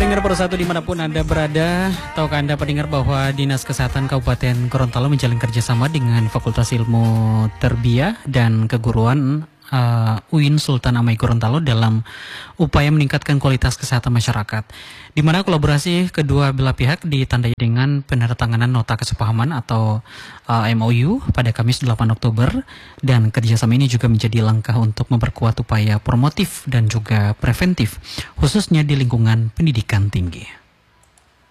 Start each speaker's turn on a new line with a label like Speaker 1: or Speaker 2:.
Speaker 1: pendengar Persatu dimanapun Anda berada, tahukah Anda pendengar bahwa Dinas Kesehatan Kabupaten Gorontalo menjalin kerjasama dengan Fakultas Ilmu Tarbiyah dan Keguruan UIN Sultan Amai Gorontalo dalam upaya meningkatkan kualitas kesehatan masyarakat, di mana kolaborasi kedua belah pihak ditandai dengan penandatanganan nota kesepahaman atau MOU pada Kamis 8 Oktober, dan kerjasama ini juga menjadi langkah untuk memperkuat upaya promotif dan juga preventif, khususnya di lingkungan pendidikan tinggi.